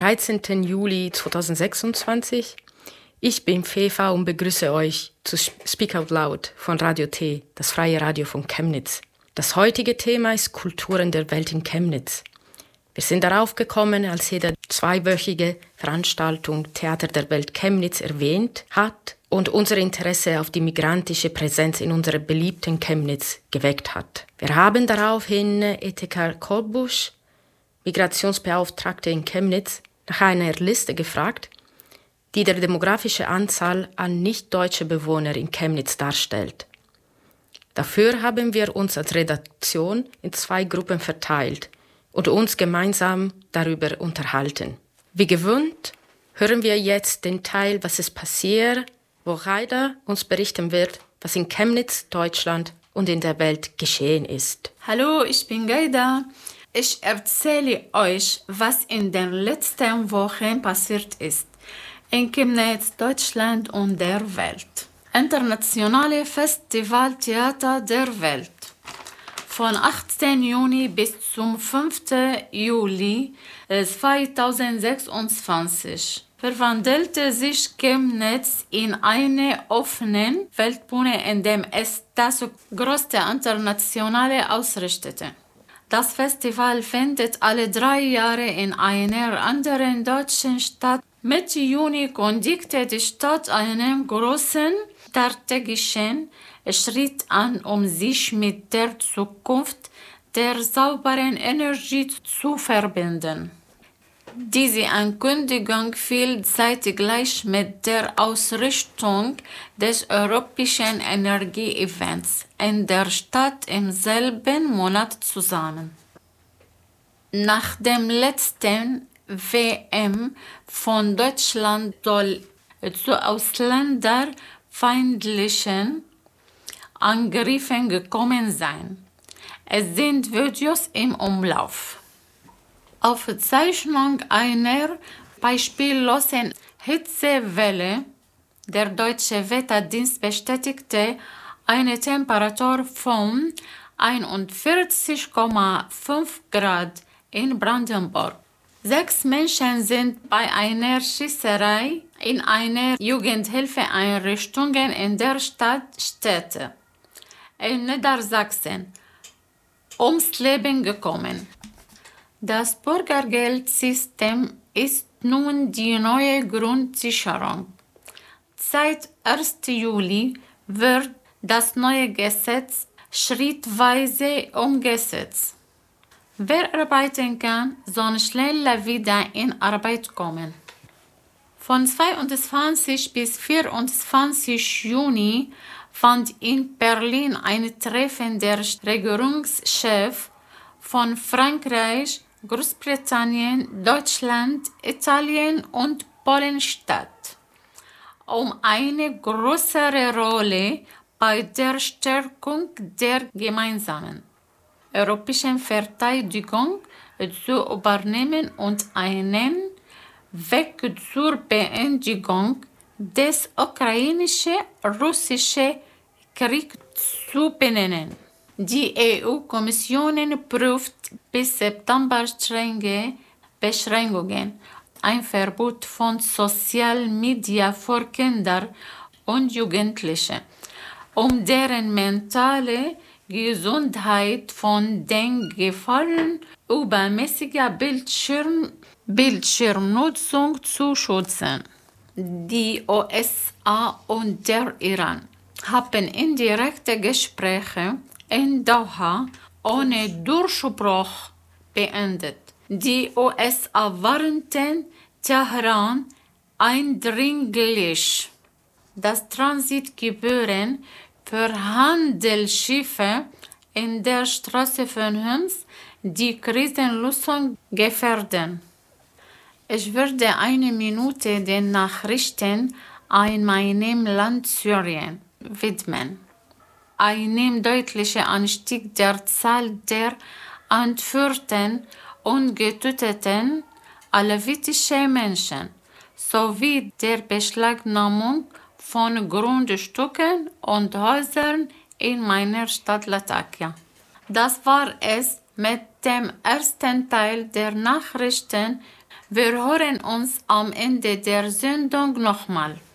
13. Juli 2026. Ich bin Feva und begrüße euch zu Speak Out Loud von Radio T, das freie Radio von Chemnitz. Das heutige Thema ist Kulturen der Welt in Chemnitz. Wir sind darauf gekommen, als jede zweiwöchige Veranstaltung Theater der Welt Chemnitz erwähnt hat und unser Interesse auf die migrantische Präsenz in unserer beliebten Chemnitz geweckt hat. Wir haben daraufhin Etika Kolbusch, Migrationsbeauftragte in Chemnitz, nach einer Liste gefragt, die die demografische Anzahl an nicht-deutsche Bewohner in Chemnitz darstellt. Dafür haben wir uns als Redaktion in 2 Gruppen verteilt und uns gemeinsam darüber unterhalten. Wie gewohnt hören wir jetzt den Teil, was ist passiert, wo Raida uns berichten wird, was in Chemnitz, Deutschland und in der Welt geschehen ist. Hallo, ich bin Gaida. Ich erzähle euch, was in den letzten Wochen passiert ist. In Chemnitz, Deutschland und der Welt. Internationale Festival Theater der Welt. Von 18. Juni bis zum 5. Juli 2026 verwandelte sich Chemnitz in eine offene Weltbühne, in dem es das größte internationale ausrichtete. Das Festival findet alle 3 Jahre in einer anderen deutschen Stadt. Mitte Juni kündigte die Stadt einen großen strategischen Schritt an, um sich mit der Zukunft der sauberen Energie zu verbinden. Diese Ankündigung fiel zeitgleich mit der Ausrichtung des Europäischen Energie-Events in der Stadt im selben Monat zusammen. Nach dem letzten WM von Deutschland soll zu ausländerfeindlichen Angriffen gekommen sein. Es sind Videos im Umlauf. Aufzeichnung einer beispiellosen Hitzewelle. Der Deutsche Wetterdienst bestätigte eine Temperatur von 41,5 Grad in Brandenburg. 6 Menschen sind bei einer Schießerei in einer Jugendhilfeeinrichtung in der Stadt Städte in Niedersachsen ums Leben gekommen. Das Bürgergeldsystem ist nun die neue Grundsicherung. Seit 1. Juli wird das neue Gesetz schrittweise umgesetzt. Wer arbeiten kann, soll schneller wieder in Arbeit kommen. Von 22 bis 24 Juni fand in Berlin ein Treffen der Regierungschefs von Frankreich, Großbritannien, Deutschland, Italien und Polen statt, um eine größere Rolle bei der Stärkung der gemeinsamen europäischen Verteidigung zu übernehmen und einen Weg zur Beendigung des ukrainisch-russischen Kriegs zu benennen. Die EU-Kommission prüft bis September strenge Beschränkungen, ein Verbot von Social Media für Kinder und Jugendliche, um deren mentale Gesundheit von den Gefahren übermäßiger Bildschirmnutzung zu schützen. Die USA und der Iran haben indirekte Gespräche in Doha ohne Durchbruch beendet. Die USA warnten Teheran eindringlich, dass Transitgebühren für Handelsschiffe in der Straße von Hormuz die Krisenlösung gefährden. Ich werde eine Minute den Nachrichten in meinem Land Syrien widmen. Einem deutlichen Anstieg der Zahl der entführten und getöteten alawitischen Menschen sowie der Beschlagnahmung von Grundstücken und Häusern in meiner Stadt Latakia. Das war es mit dem ersten Teil der Nachrichten. Wir hören uns am Ende der Sendung nochmal.